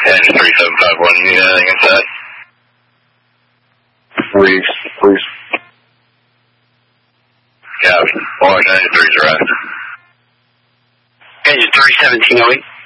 Engine 3751, you need anything inside? Please. Copy. Washington Engine 3's arrived. Engine 3, 1708.